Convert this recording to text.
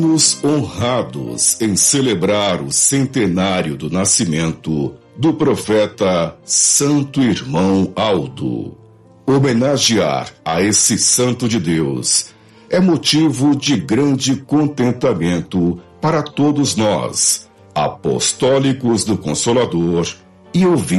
Os honrados em celebrar o centenário do nascimento do profeta Santo Irmão Aldo. Homenagear a esse santo de Deus é motivo de grande contentamento para todos nós, apostólicos do Consolador e ouvintes